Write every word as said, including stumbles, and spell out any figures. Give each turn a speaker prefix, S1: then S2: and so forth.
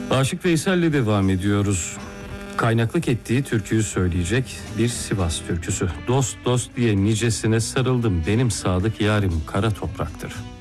S1: Aşık Veysel'le devam ediyoruz. Kaynaklık ettiği türküyü söyleyecek bir Sivas türküsü. Dost dost diye nicesine sarıldım, benim sadık yarim kara topraktır.